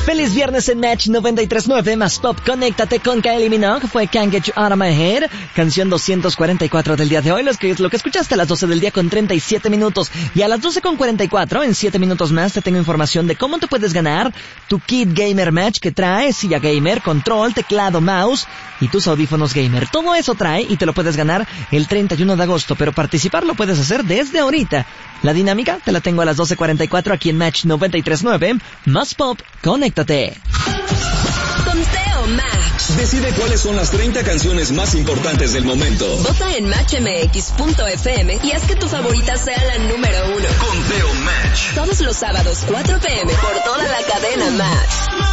Feliz viernes en Match 93.9, más pop, conéctate con Kylie Minogue, fue Can't Get You Out of My Head, canción 244 del día de hoy, lo que escuchaste a las 12 del día con 37 minutos, y a las 12:44, en 7 minutos más, te tengo información de cómo te puedes ganar tu kit Gamer Match que trae silla gamer, control, teclado, mouse y tus audífonos gamer. Todo eso trae y te lo puedes ganar el 31 de agosto, pero participar lo puedes hacer desde ahorita. La dinámica te la tengo a las 12:44 aquí en Match 93.9, más pop, conéctate. Conteo Match. Decide cuáles son las 30 canciones más importantes del momento. Vota en matchmx.fm y haz que tu favorita sea la número 1. Conteo Match. Todos los sábados 4 p.m. por toda la cadena Match.